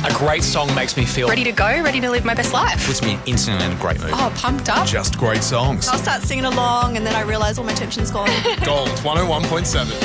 A great song makes me feel Ready to go, ready to live my best life. Puts me instantly in a great mood. Oh, pumped up. Just great songs. I'll start singing along and then I realise all my tension's gone. Gold 101.7.